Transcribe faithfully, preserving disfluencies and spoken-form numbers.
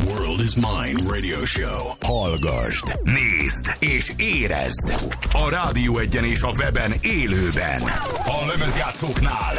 world is mine radio show. Hallgasd, nézd és érezd. A Rádió Egyen és a weben élőben. A lemezjátszóknál